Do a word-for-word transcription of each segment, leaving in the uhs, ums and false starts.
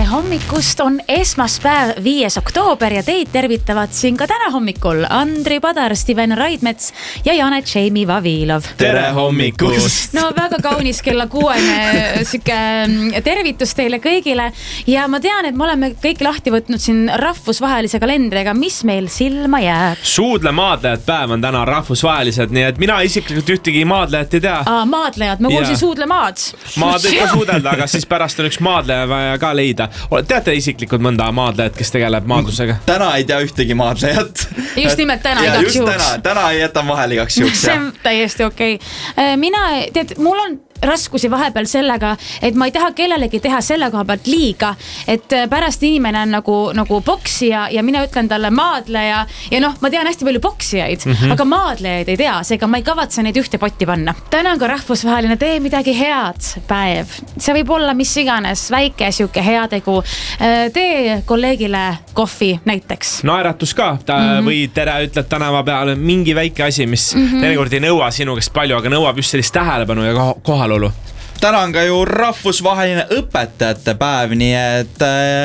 hommikust, on esmaspäev, viies oktoober ja teid tervitavad siin ka täna hommikul Andri Padar, Steven Raidmets ja Janet Jamie Vavilov. Tere hommikust! No väga kaunis kella kuuene siuke tervitus teile kõigile ja ma tean, et me oleme kõik lahti võtnud siin rahvusvahelise kalendriga, mis meil silma jääb. Suudlemaadlejad päev on täna rahvusvahelised, nii et mina isiklikult ühtegi maadlejat ei tea. Aa, maadlejad, ma kuulsin suudlemaad. Maad võib ka suudelda, aga siis pärast on üks maadleja vaja ka leida. Teate isiklikult mõnda maadlejat, kes tegeleb maadlusega? Täna ei tea ühtegi maadlejat. Just nimelt täna ja, igaks just juhuks. Täna, täna ei jäta vahel igaks juhuks. See on täiesti okei. Okay. Mina, tead, mul on raskusi vahepeal sellega, et ma ei taha kellelegi teha selle koha pealt liiga, et pärast inimene on nagu, nagu poksija ja mina ütlen talle maadleja ja noh, ma tean hästi palju poksijaid, mm -hmm. aga maadlejaid ei tea, seega ma ei kavatse neid ühte potti panna. Täna on ka rahvusvaheline tee midagi head päev. See võib olla mis iganes, väike siuke heategu. Tee kolleegile kohvi näiteks. Naeratus ka, ta mm -hmm. või tere ütled tänava peale mingi väike asi, mis mm -hmm. teinekord ei nõua sinu käest palju, aga nõuab just sellist tähelepanu ja kohal Lulu. Täna on ka ju rahvusvaheline õpetajate päev, nii et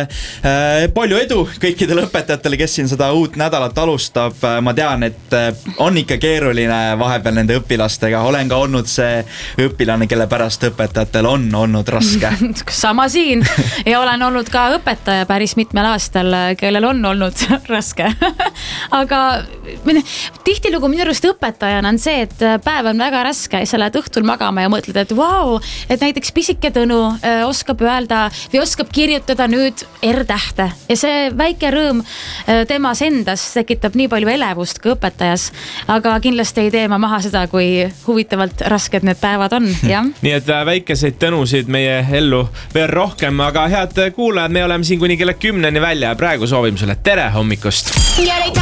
äh, palju edu kõikidele õpetajatele, kes siin seda uut nädalat alustab. Ma tean, et on ikka keeruline vahepeal nende õpilastega. Olen ka olnud see õpilane, kelle pärast õpetajatel on olnud raske. Sama siin ja olen olnud ka õpetaja päris mitmel aastal, kellel on olnud raske. Aga tihtilugu minu arust õpetajana on see, et päev on väga raske ja sa lähed õhtul magama ja mõtled, et vau, wow, et näiteks pisike Tõnu äh, oskab öelda või oskab kirjutada nüüd R-tähte ja see väike rõõm äh, temas endas tekitab nii palju elevust kui õpetajas, aga kindlasti ei tee ma maha seda, kui huvitavalt rasked need päevad on, jah. Nii et väikeseid Tõnusid meie ellu veel rohkem, aga head kuulajad, me oleme siin kuni kella kümneni välja ja praegu soovime sulle tere hommikust!